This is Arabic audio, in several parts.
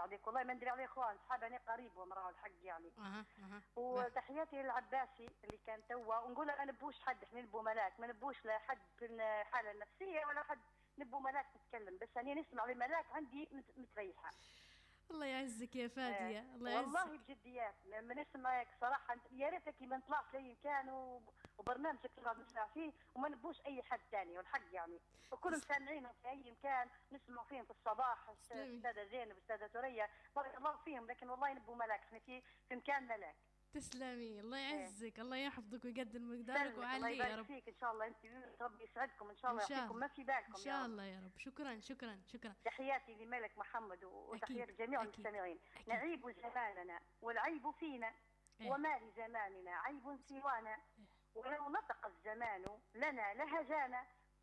عليك، والله ما ندري عليه اخوان صحاب انا قريب ومراه الحق يعني. وتحياتي للعباسي اللي كان توا، ونقول له ما نبوش حد، احنا نبو ملاك، ما نبوش لا حد في الحاله النفسيه ولا حد، نبو ملاك تتكلم، بس انا نسمع لملاك عندي متريحه. الله يعزك يا فادية، الله يعزك والله بجديات لما نسمعك صراحه يا ريتك ما نطلعش لي كان وبرنامجك تقعد نسمع فيه وما نبوش اي حد ثاني والحق يعني، وكل مسامعينهم في اي مكان نسمعوا فيهم في الصباح، استاذه زينب استاذه ثريا بارك الله فيهم، لكن والله نبو ملاك احنا في مكان ملاك. تسلمي، الله يعزك، الله يحفظك ويقدر مقدارك وعليه الله يا رب. فيك ان شاء الله، انت ربي يسعدكم ان شاء الله، يعطيكم ما في بالكم ان شاء الله يا رب. شكرا شكرا شكرا. تحياتي لملك محمد وتحياتي لجميع المستمعين. نعيب زماننا والعيب فينا، وما لزماننا عيب سوانا، ولو نطق الزمان لنا لهجانا،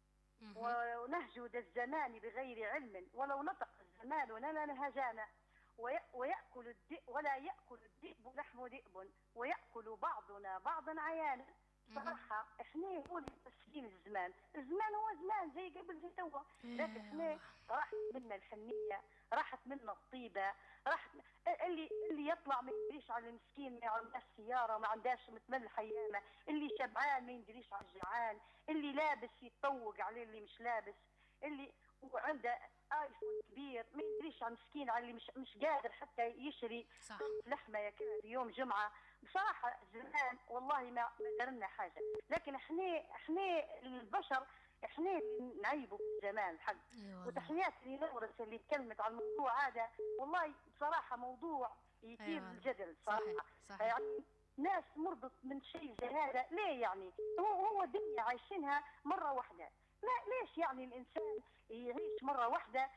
ونهجد الزمان بغير علم، ولو نطق الزمان لنا لهجانا، ويأكل الذئب ولا يأكل الذئب لحم ذئب، ويأكل بعضنا بعضا عيانا. صراحة احنا هو اللي مسكين الزمان هو زمان زي قبل زي توا، لكن احنا راحت منا الحنية، راحت منا الطيبة، راحت اللي يطلع ما يدريش على المسكين، ما عندهاش سيارة، ما عندهاش متملح ايامه، اللي شبعان ما يدريش على الجعان، اللي لابس يتطوق عليه اللي مش لابس، اللي وعنده ايفون كبير ما يدريش على المسكين، على اللي مش قادر حتى يشري لحمه ياكلها في يوم جمعه. بصراحه زمان والله ما درنا حاجه، لكن احنا البشر احنا نعيبوا بالزمان الحق. وتحياتي لنورس اللي تكلمت عن الموضوع هذا، والله بصراحه موضوع يثير الجدل صراحه. صح. يعني ناس مرضت من شيء زي هذا ليه؟ يعني هو الدنيا عايشينها مره واحده، لا ليش يعني الانسان يعيش مره واحده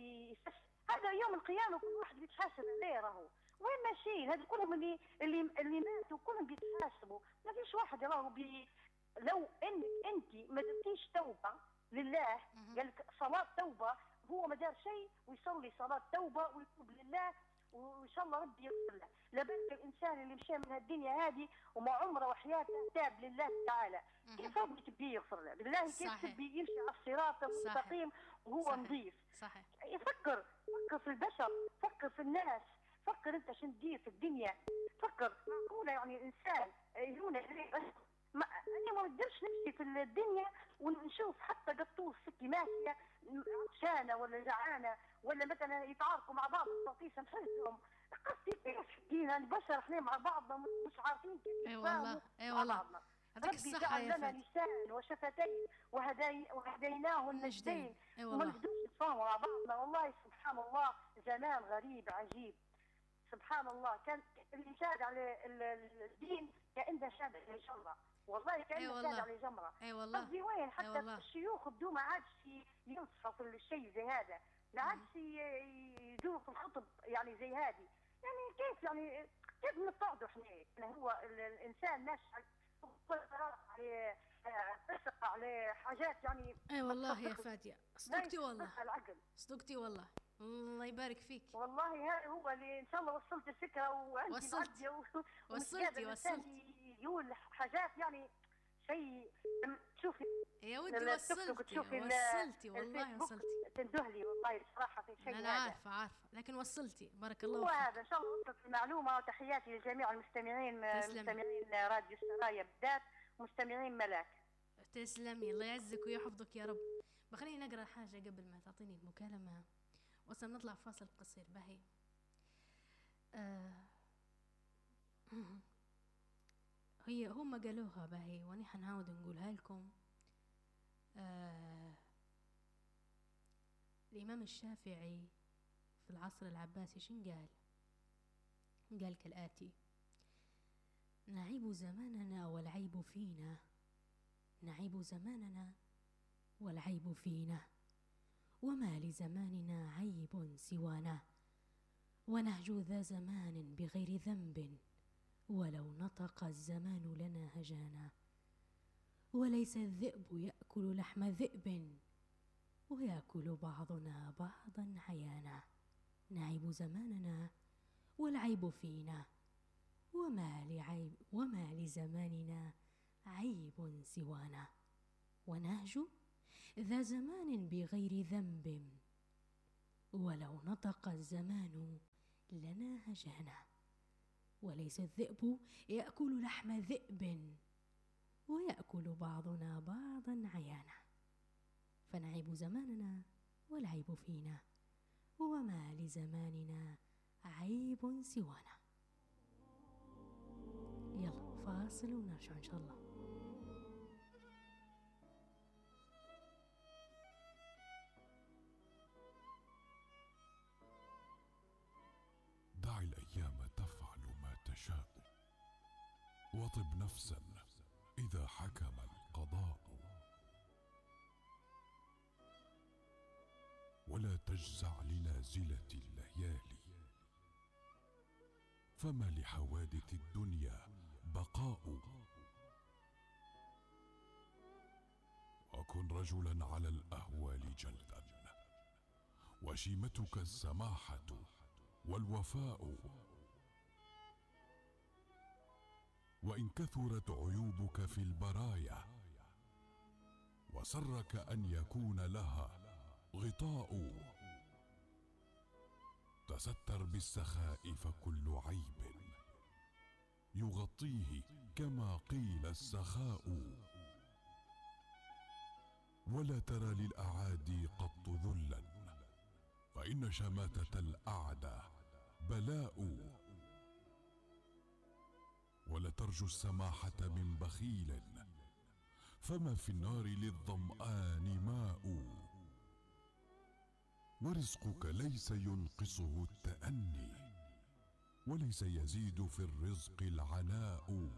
هذا يوم القيامه كل واحد بيتحاسب عليه، راهو وين ماشيين هذول كلهم اللي ماتوا كلهم بيتحاسبوا، ما فيش واحد راهو لو انك انت ما درتيش توبه لله، قال لك صلاه توبه، هو ما دار شيء ويصلي صلاه توبه ويتوب لله وان شاء الله ربي يغفر له، لبالك الانسان اللي مشى من الدنيا هذه وما عمره وحياته تاب لله تعالى، كيف ربي تبي يغفر له؟ بالله كيف تبي يمشي على الصراط المستقيم وهو نظيف؟ صحيح. فكر في البشر، فكر في الناس، فكر انت شو تدير في الدنيا، فكر معقوله يعني الانسان يجونا انا ما نقدرش نمشي في الدنيا ونشوف حتى قطوس ستي ماشيه عطشانه ولا جعانه ولا مثلا يتعاركوا مع بعض التطيسه نحسهم، قصدي كيف دينا البشر احنا مع بعضنا مش عارفين كيف نتفاهموا مع بعضنا. ربي جعل لنا لسان وشفتين وهديناه النجدين، وما نقدرش نتفاهموا مع بعضنا. والله سبحان الله زمان غريب عجيب، سبحان الله كان اللي شاد على الدين كأنه شاد على جمرة، والله كأنه شاد على جمرة. قصدي وين حتى الشيوخ بدون ما عادش ينصحوا في الشيء زي هذا، ما عادش يدوروا في الخطب يعني زي هذه، يعني كيف يعني كيف نقعدوا احنا؟ هو الانسان ناس عليه تسق عليه حاجات يعني. اي والله يا فادية صدقتي والله، صدقتي والله، الله يبارك فيك. والله هذا هو اللي ان شاء الله وصلت الفكره، وعندي وصلتي يقول حاجات يعني شيء تشوفي يا ودي وصلتي والله وصلتي، تندهلي والله صراحه في شيء. انا عارفه لكن وصلتي بارك الله فيك. وهذا ان شاء الله وصلت المعلومه، وتحياتي لجميع المستمعين، مستمعين راديو السرايا بالذات، مستمعين ملاك. تسلمي، الله يعزك ويحفظك يا رب. بخليني نقرا حاجه قبل ما تعطيني المكالمه، وصل نطلع فاصل قصير باهي. هم قالوها باهي واني حنعاود نقولها لكم. الإمام الشافعي في العصر العباسي شن قال كالآتي: نعيب زماننا والعيب فينا، نعيب زماننا والعيب فينا، وما لزماننا عيب سوانا، ونهجو ذا زمان بغير ذنب، ولو نطق الزمان لنا هجانا، وليس الذئب يأكل لحم ذئب، ويأكل بعضنا بعضا عيانا، نعيب زماننا والعيب فينا، وما لزماننا عيب سوانا، ونهجو ذا زمان بغير ذنب، ولو نطق الزمان لنا هجانا، وليس الذئب يأكل لحم ذئب، ويأكل بعضنا بعضا عيانا، فنعيب زماننا والعيب فينا، وما لزماننا عيب سوانا. يلا فاصل ونرجع إن شاء الله. دع الأيام تفعل ما تشاء، وطب نفسا إذا حكم القضاء، ولا تجزع لنازلة الليالي، فما لحوادث الدنيا بقاء. وكن رجلا على الأهوال جلدا، وشيمتك السماحة والوفاء. وإن كثرت عيوبك في البرايا، وسرك أن يكون لها غطاء، تستر بالسخاء فكل عيب يغطيه كما قيل السخاء. ولا ترى للأعادي قط ذلا، فإن شماتة الأعدى بلاء. ولا ترجو السماحة من بخيل، فما في النار للظمآن ماء. ورزقك ليس ينقصه التأني، وليس يزيد في الرزق العناء.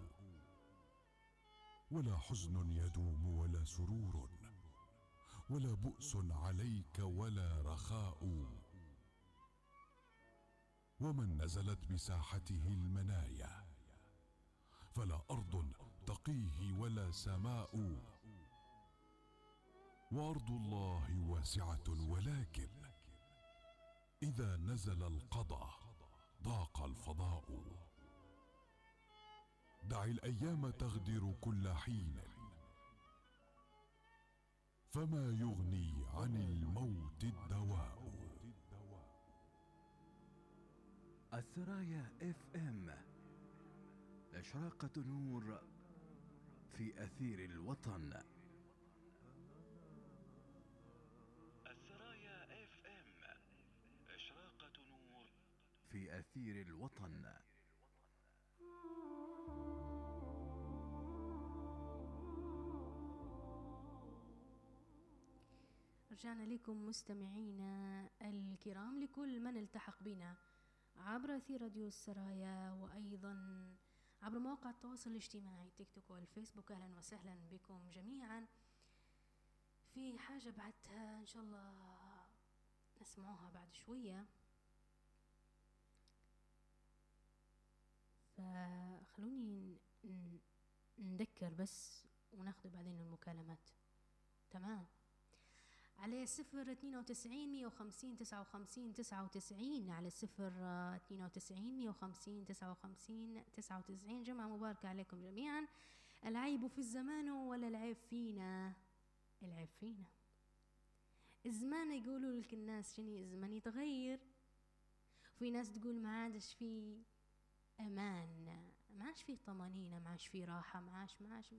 ولا حزن يدوم ولا سرور، ولا بؤس عليك ولا رخاء. ومن نزلت بساحته المنايا، فلا أرض تقيه ولا سماء. وأرض الله واسعة، ولكن إذا نزل القضاء ضاق الفضاء. دع الأيام تغدر كل حين، فما يغني عن الموت الدواء. الثرايا FM، إشراقة نور في أثير الوطن. الثرايا FM، إشراقة نور في أثير الوطن. رجعنا لكم مستمعينا الكرام، لكل من التحق بنا عبر أثير راديو السرايا، وأيضا عبر مواقع التواصل الاجتماعي تيك توك والفيسبوك. أهلا وسهلا بكم جميعا. في حاجة بعدها إن شاء الله نسمعوها بعد شوية، فخلوني نذكر بس وناخذ بعدين المكالمات. تمام، على 092-150-59-99 على 092-150-59-99. جمعة مباركة عليكم جميعا. العيب في الزمان ولا العيب فينا؟ العيب فينا. الزمان يقولوا لك الناس شنو الزمان يتغير، وفي ناس تقول ما عادش فيه أمان، ما عادش فيه طمانينة، ما عادش فيه راحة، ما عادش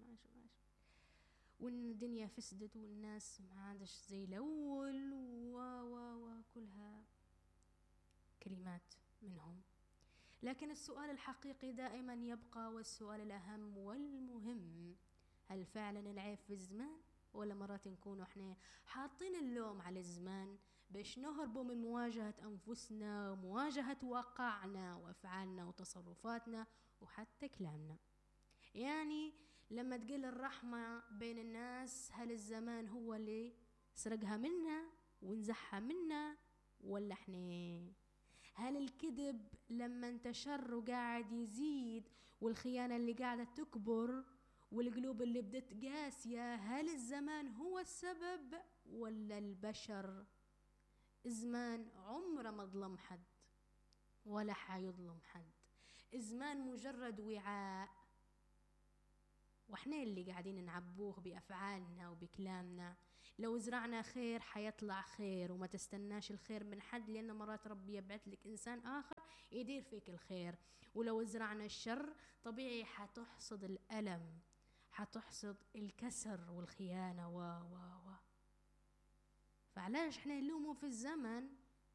وإن الدنيا فسدت والناس ما عادش زي الأول وكلها كلمات منهم. لكن السؤال الحقيقي دائما يبقى، والسؤال الأهم والمهم، هل فعلا العيب في الزمان، ولا مرات نكون احنا حاطين اللوم على الزمان باش نهربوا من مواجهة أنفسنا ومواجهة واقعنا وأفعالنا وتصرفاتنا وحتى كلامنا؟ يعني لما تقل الرحمة بين الناس، هل الزمان هو اللي سرقها منا ونزحها منا، ولا احنا؟ هل الكذب لما انتشر وقاعد يزيد، والخيانة اللي قاعدة تكبر، والقلوب اللي بدت قاسية، هل الزمان هو السبب ولا البشر؟ الزمان عمره ما ظلم حد ولا حيظلم حد. الزمان مجرد وعاء، وإحنا اللي قاعدين نعبوه بأفعالنا وبكلامنا. لو زرعنا خير حيطلع خير، وما تستناش الخير من حد، لأن مرات ربي يبعث لك إنسان آخر يدير فيك الخير. ولو زرعنا الشر طبيعي حتحصد الألم، حتحصد الكسر والخيانة و فعلاش احنا نلومه في الزمن؟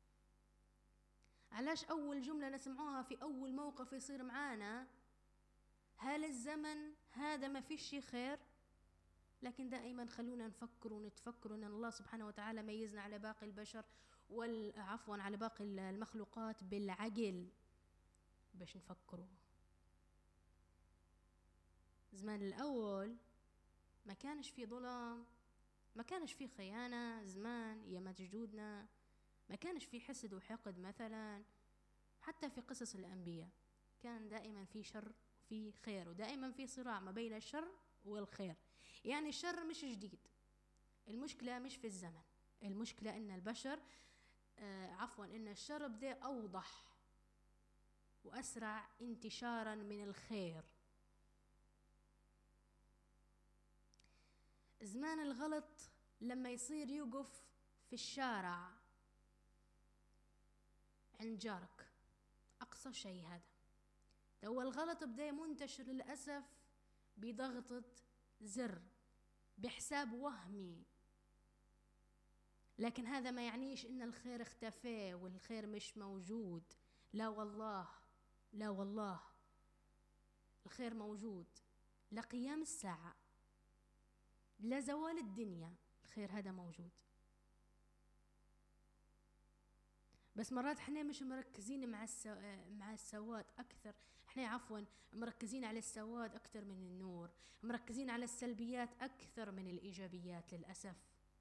علاش أول جملة نسمعوها في أول موقف يصير معانا هل الزمن هذا ما فيش خير؟ لكن دائما خلونا نفكر ونتفكر أن الله سبحانه وتعالى ميزنا على باقي البشر عفوا على باقي المخلوقات بالعقل باش نفكروا. زمان الأول ما كانش في ظلم، ما كانش في خيانة. زمان ايامات جدودنا ما كانش في حسد وحقد مثلا. حتى في قصص الأنبياء كان دائما في شر وفي خير، ودائما في صراع ما بين الشر والخير. يعني الشر مش جديد، المشكلة مش في الزمن، المشكلة إن البشر إن الشر بدأ أوضح وأسرع انتشارا من الخير. زمان الغلط لما يصير يوقف في الشارع عند جارك، أقصى شيء هذا. تو الغلط بدأ منتشر للأسف بضغطة زر، بحساب وهمي. لكن هذا ما يعنيش إن الخير اختفى والخير مش موجود. لا والله، لا والله، الخير موجود لقيام الساعة، لا زوال الدنيا، الخير هذا موجود. بس مرات احنا مش مركزين مع السواد أكثر، احنا مركزين على السواد أكثر من النور، مركزين على السلبيات أكثر من الإيجابيات للأسف.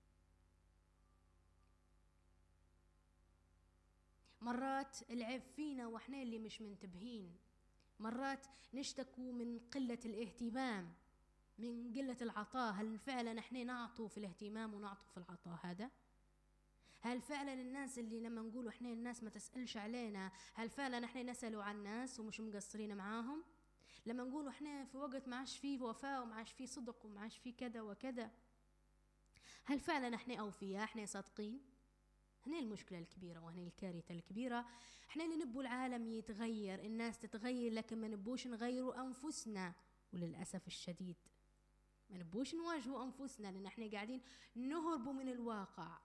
مرات العيب فينا واحنا اللي مش منتبهين. مرات نشتكوا من قلة الاهتمام، من قلة العطاء. هل فعلا احنا نعطوا في الاهتمام ونعطوا في العطاء هذا؟ هل فعلا الناس اللي لما نقولوا احنا الناس ما تسألش علينا، هل فعلا احنا نسألوا عن الناس ومش مقصرين معاهم؟ لما نقولوا احنا في وقت ما عاش فيه وفاء وما عاش فيه صدق وما عاش فيه كذا وكذا، هل فعلا احنا أوفياء، احنا صادقين؟ هنا المشكلة الكبيرة وهنا الكارثة الكبيرة. احنا اللي نبوا العالم يتغير، الناس تتغير، لكن ما نبوش نغيروا أنفسنا. وللأسف الشديد ما نبوش نواجهوا أنفسنا، لأن احنا قاعدين نهربوا من الواقع.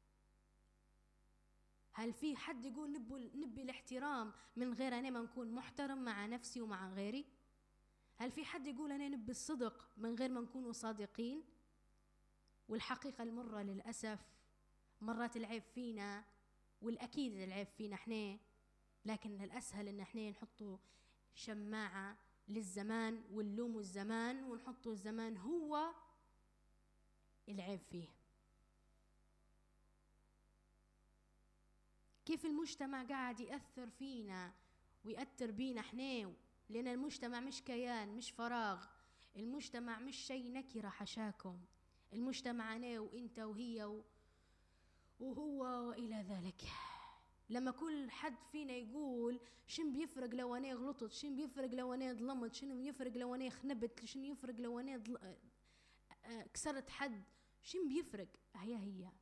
هل في حد يقول نبي الاحترام من غير أنا ما نكون محترم مع نفسي ومع غيري؟ هل في حد يقول أنا نبي الصدق من غير ما نكونوا صادقين؟ والحقيقة المرة للأسف مرات العيب فينا، والأكيد العيب فينا احنا، لكن الأسهل إن احنا نحطوا شماعة للزمان ونلوم الزمان ونحطوا الزمان هو العيب فيه. كيف المجتمع قاعد يأثر فينا ويأثر بينا احنا، لأن المجتمع مش كيان، مش فراغ. المجتمع مش شيء نكرة حشاكم. المجتمع أنا وإنت وهي وهو وإلى ذلك. لما كل حد فينا يقول شن بيفرق لو أنا غلطت، شن بيفرق لو أنا ظلمت، شن بيفرق لو أنا خنبت، شن يفرق لو أنا كسرت حد، شن بيفرق؟ هي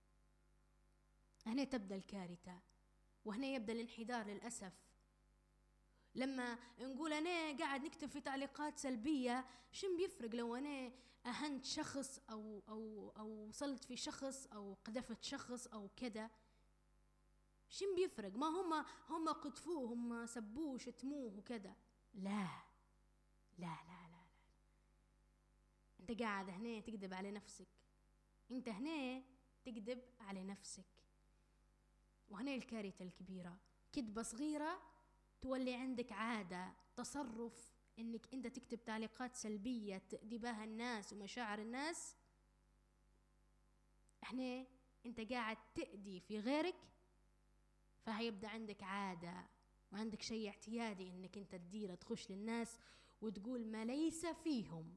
هنا تبدأ الكارثة وهنا يبدأ الانحدار للأسف. لما نقول أنا قاعد نكتب في تعليقات سلبية، شن بيفرق لو أنا أهنت شخص أو وصلت في شخص أو قذفت شخص أو كذا؟ شن بيفرق؟ ما هم قذفوه، هم سبوه شتموه وكذا. لا لا لا لا لا، أنت قاعد هنا تكذب على نفسك، أنت هنا تكذب على نفسك. وهنا الكارثة الكبيرة، كذبة صغيرة تولي عندك عادة، تصرف انك انت تكتب تعليقات سلبية تأذي بها الناس ومشاعر الناس. انت قاعد تأذي في غيرك، فهيبدأ عندك عادة وعندك شيء اعتيادي انك انت تدير تخش للناس وتقول ما ليس فيهم،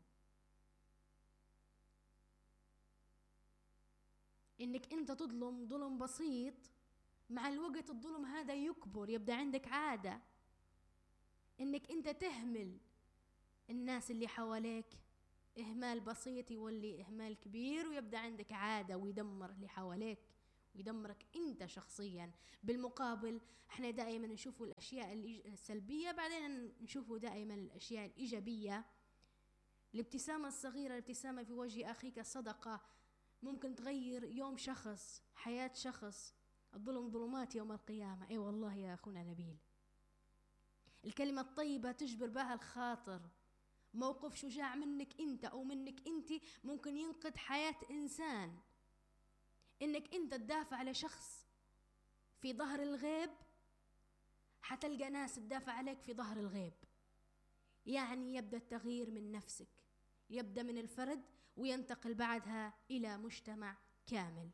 انك انت تظلم ظلم بسيط. مع الوقت الظلم هذا يكبر، يبدأ عندك عادة انك انت تهمل الناس اللي حواليك، إهمال بسيط يولي إهمال كبير، ويبدأ عندك عادة ويدمر اللي حواليك ويدمرك أنت شخصيا. بالمقابل احنا دائما نشوف الأشياء السلبية، بعدين نشوف دائما الأشياء الإيجابية. الابتسامة الصغيرة، الابتسامة في وجه أخيك صدقة، ممكن تغير يوم شخص، حياة شخص. الظلم ظلمات يوم القيامة. أي والله يا أخونا نبيل، الكلمة الطيبة تجبر بها الخاطر. موقف شجاع منك أنت أو منك أنت ممكن ينقذ حياة إنسان. إنك أنت تدافع على شخص في ظهر الغيب، حتلقى ناس تدافع عليك في ظهر الغيب. يعني يبدأ التغيير من نفسك، يبدأ من الفرد وينتقل بعدها إلى مجتمع كامل.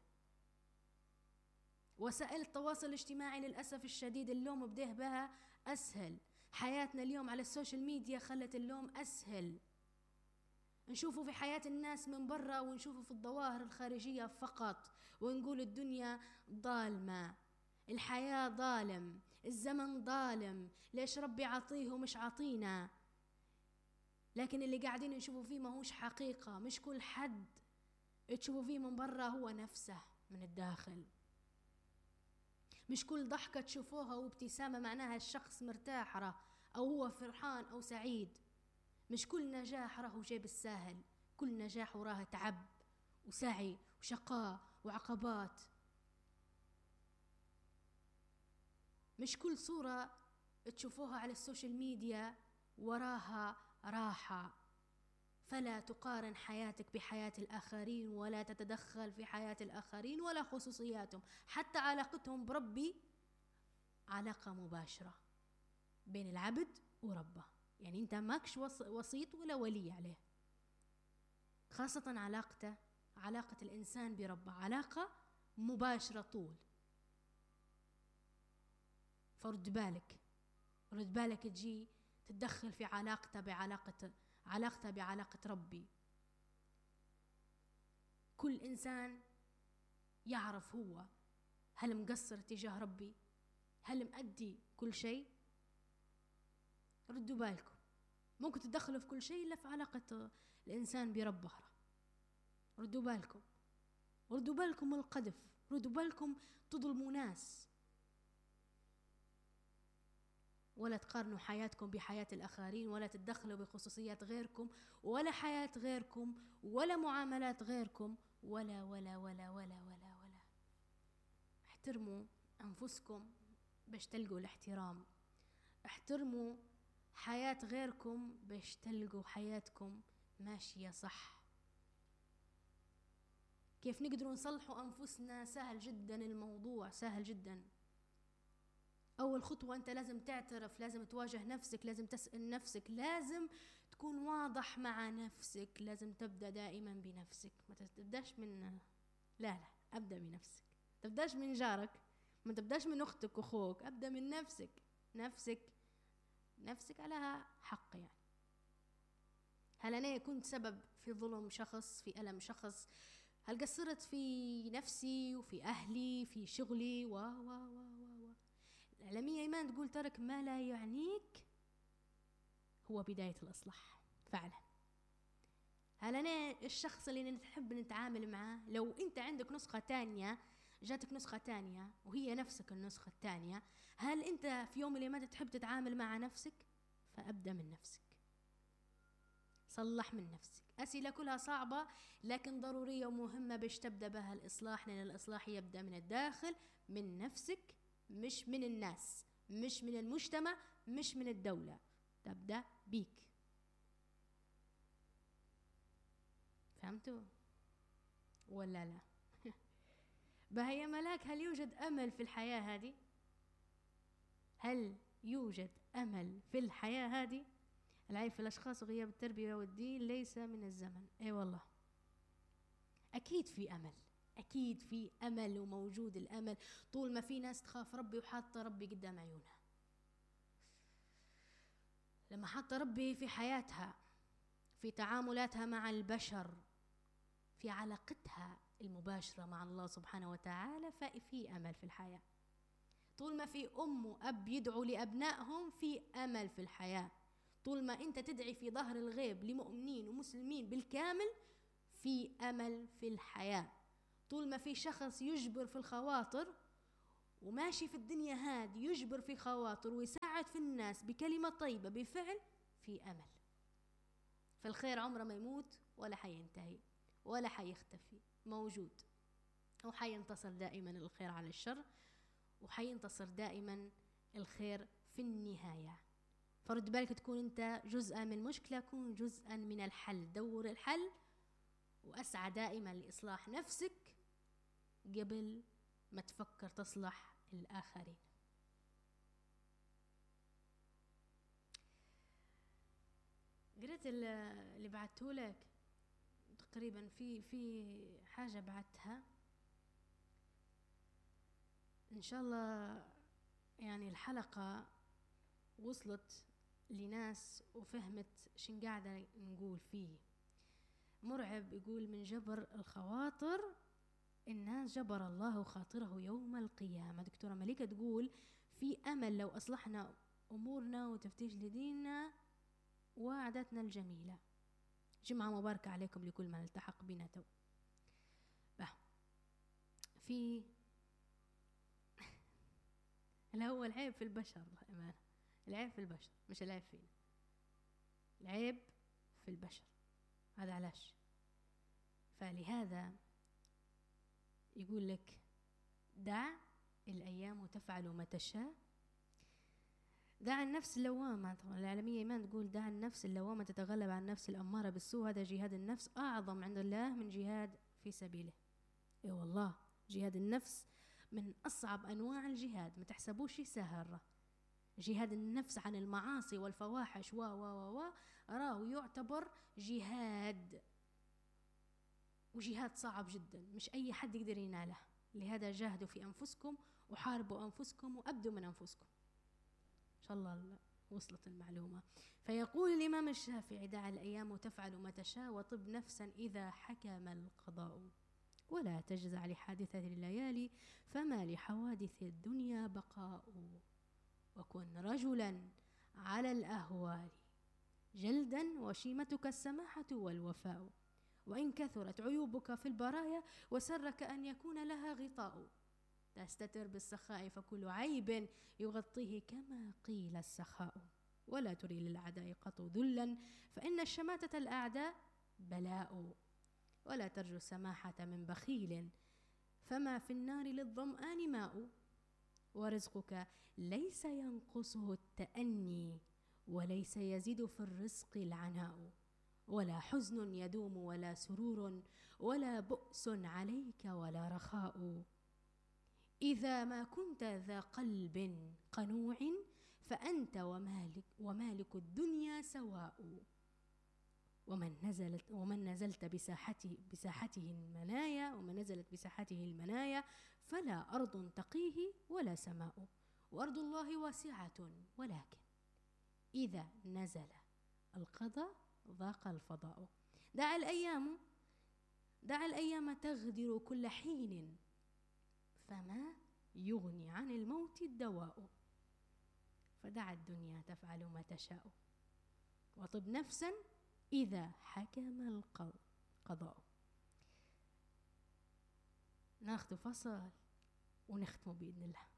وسائل التواصل الاجتماعي للأسف الشديد اللوم بديه بها أسهل. حياتنا اليوم على السوشيال ميديا خلت اللوم أسهل. نشوفه في حياة الناس من برا، ونشوفه في الظواهر الخارجية فقط، ونقول الدنيا ظالمة، الحياة ظالم، الزمن ظالم، ليش ربي عطيه ومش عطينا؟ لكن اللي قاعدين نشوفوا فيه ما هوش حقيقة. مش كل حد تشوفوا فيه من برا هو نفسه من الداخل. مش كل ضحكة تشوفوها وابتسامة معناها الشخص مرتاح راه، أو هو فرحان أو سعيد. مش كل نجاح راه جاي بالساهل، كل نجاح وراه تعب وسعي وشقاء وعقبات. مش كل صورة تشوفوها على السوشيال ميديا وراها راحة. فلا تقارن حياتك بحياة الآخرين، ولا تتدخل في حياة الآخرين ولا خصوصياتهم. حتى علاقتهم بربي علاقة مباشرة بين العبد وربه، يعني انت ماكش وسيط ولا ولي عليه. خاصة علاقة الإنسان بربه علاقة مباشرة طول. فرد بالك تجي تتدخل في علاقته بعلاقة ربي. كل إنسان يعرف هو هل مقصر تجاه ربي، هل مأدي كل شيء. ردوا بالكم، ممكن تدخلوا في كل شيء إلا في علاقة الإنسان بربه. ردوا بالكم من القذف، ردوا بالكم تظلموا ناس، ولا تقارنوا حياتكم بحياة الآخرين، ولا تتدخلوا بخصوصيات غيركم، ولا حياة غيركم، ولا معاملات غيركم، ولا ولا ولا ولا ولا ولا. احترموا أنفسكم باش تلقوا الاحترام. احترموا حياة غيركم باش تلقوا حياتكم ماشية صح. كيف نقدروا نصلحوا أنفسنا؟ سهل جدا، الموضوع سهل جدا. أول خطوة أنت لازم تعترف، لازم تواجه نفسك، لازم تسأل نفسك، لازم تكون واضح مع نفسك. لازم تبدأ دائما بنفسك، ما تبدأش من لا أبدأ بنفسك. تبدأش من جارك، ما تبدأش من أختك وأخوك، أبدأ من نفسك على حق. يعني هل أنا كنت سبب في ظلم شخص، في ألم شخص؟ هل قصرت في نفسي وفي أهلي في شغلي العلمية إيمان تقول ترك ما لا يعنيك هو بداية الإصلاح فعلا. هل أنا الشخص اللي نحب نتعامل معه، لو أنت عندك نسخة تانية، جاتك نسخة تانية وهي نفسك النسخة التانية، هل أنت في يوم من الأيام تحب تتعامل مع نفسك؟ فأبدأ من نفسك، صلح من نفسك. أسئلة كلها صعبة لكن ضرورية ومهمة باش تبدأ بها الإصلاح، لأن الإصلاح يبدأ من الداخل، من نفسك، مش من الناس، مش من المجتمع، مش من الدولة. تبدأ بيك. فهمتوا ولا لا؟ بهيا ملاك، هل يوجد أمل في الحياة هذه؟ هل يوجد أمل في الحياة هذه؟ العيب في الأشخاص وغياب التربية والدين ليس من الزمن. أي والله أكيد في أمل، أكيد في أمل، وموجود الأمل طول ما في ناس تخاف ربي وحاطة ربي قدام عيونها. لما حاطة ربي في حياتها، في تعاملاتها مع البشر، في علاقتها المباشرة مع الله سبحانه وتعالى، ففي أمل في الحياة. طول ما في أم وأب يدعوا لأبنائهم في أمل في الحياة. طول ما أنت تدعي في ظهر الغيب لمؤمنين ومسلمين بالكامل، في أمل في الحياة. طول ما في شخص يجبر في الخواطر وماشي في الدنيا هاد يجبر في خواطر ويساعد في الناس بكلمة طيبة بفعل، في أمل. فالخير عمره ما يموت ولا حينتهي ولا حيختفي، موجود، وحينتصر دائما الخير على الشر، وحينتصر دائما الخير في النهاية. فرد بالك تكون أنت جزءا من المشكلة، كون جزءا من الحل، دور الحل، وأسعى دائما لإصلاح نفسك قبل ما تفكر تصلح الآخرين. قريت اللي بعته لك تقريبا، في حاجة بعتها إن شاء الله يعني الحلقة وصلت لناس وفهمت شن قاعدة نقول فيه. مرعب يقول: من جبر الخواطر الناس جبر الله خاطره يوم القيامة. دكتورة مليكة تقول: في أمل لو أصلحنا أمورنا وتفتيش لديننا وعاداتنا الجميلة. جمعة مباركة عليكم لكل من التحق بنا تو. في هو العيب في البشر، أمانة العيب في البشر مش العيب فينا، العيب في البشر. هذا علاش. فلهذا يقول لك: دع الأيام تفعل ما تشاء. دع النفس اللوامة، طبعا العالمية إيمان تقول: دع النفس اللوامة تتغلب عن النفس الأمارة بالسوء. هذا جهاد النفس أعظم عند الله من جهاد في سبيله. إيه والله، جهاد النفس من أصعب أنواع الجهاد، ما تحسبوش سهل. جهاد النفس عن المعاصي والفواحش راه يعتبر جهاد، وجهاد صعب جدا، مش أي حد يقدر يناله. لهذا جاهدوا في أنفسكم وحاربوا أنفسكم وأبدوا من أنفسكم. إن شاء الله وصلت المعلومة. فيقول الإمام الشافعي: دع الأيام تفعل ما تشاء، وطب نفسا إذا حكم القضاء، ولا تجزع لحادثة الليالي، فما لحوادث الدنيا بقاء. وكن رجلا على الأهوال جلدا، وشيمتك السماحة والوفاء. وإن كثرت عيوبك في البرايا، وسرك أن يكون لها غطاء، تستتر بالسخاء فكل عيب يغطيه كما قيل السخاء. ولا تري للأعداء قط ذلا، فإن الشماتة الأعداء بلاء. ولا ترجو السماحة من بخيل، فما في النار للظمآن ماء. ورزقك ليس ينقصه التأني، وليس يزيد في الرزق العناء. ولا حزن يدوم ولا سرور، ولا بؤس عليك ولا رخاء. إذا ما كنت ذا قلب قنوع، فأنت ومالك الدنيا سواء. ومن نزلت بساحته المنايا، ومن نزلت بساحته المنايا، فلا أرض تقيه ولا سماء. وأرض الله واسعة، ولكن إذا نزل القضاء ضاق الفضاء. دع الأيام تغدر كل حين، فما يغني عن الموت الدواء. فدع الدنيا تفعل ما تشاء، وطب نفسا إذا حكم القضاء. ناخذ فصل ونختم بإذن الله.